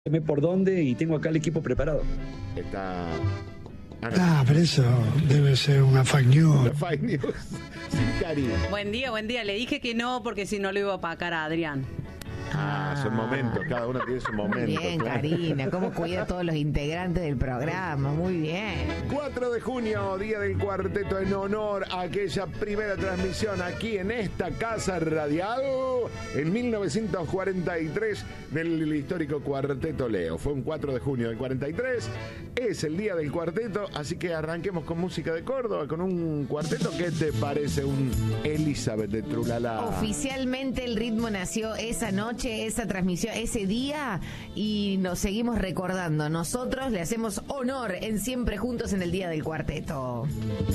por dónde y tengo acá el equipo preparado. Está... pero eso debe ser una fake news. Una fake news. Sin cariño. Buen día. Le dije que no porque si no lo iba a opacar a Adrián. Son momentos, cada uno tiene su momento. Muy bien, claro. Karina, cómo cuida a todos los integrantes del programa, muy bien. 4 de junio, día del cuarteto, en honor a aquella primera transmisión aquí en esta casa radial en 1943 del histórico Cuarteto Leo. Fue un 4 de junio del 43, es el día del cuarteto, así que arranquemos con música de Córdoba, con un cuarteto. ¿Qué te parece? Un Elizabeth de Trulala. Oficialmente el ritmo nació esa noche, esa transmisión, ese día, y nos seguimos recordando. Nosotros le hacemos honor en Siempre Juntos en el Día del Cuarteto.